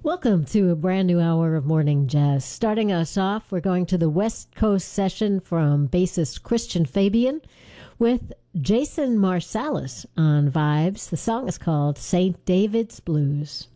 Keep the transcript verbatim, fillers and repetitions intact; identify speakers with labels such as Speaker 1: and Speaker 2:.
Speaker 1: Welcome to a brand new hour of Morning Jazz. Starting us off, we're going to the West Coast session from bassist Christian Fabian with Jason Marsalis on vibes. The song is called Saint David's Blues.